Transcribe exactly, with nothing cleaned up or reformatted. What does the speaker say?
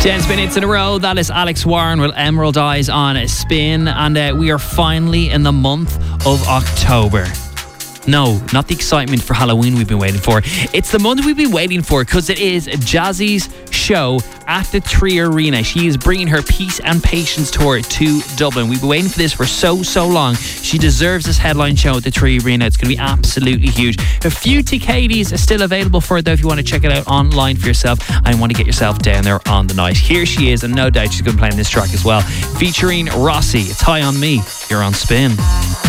ten minutes in a row. That is Alex Warren with Emerald Eyes on Spin. And uh, we are finally in the month of October. No, not the excitement for Halloween we've been waiting for. It's the month we've been waiting for because it is Jazzy's show at the Three Arena. She is bringing her Peace and Patience tour to Dublin. We've been waiting for this for so, so long. She deserves this headline show at the Three Arena. It's going to be absolutely huge. A few T K Ds are still available for it, though, if you want to check it out online for yourself and want to get yourself down there on the night. Here she is, and no doubt she's going to be playing this track as well, featuring Rossi. It's High on Me. You're on Spin.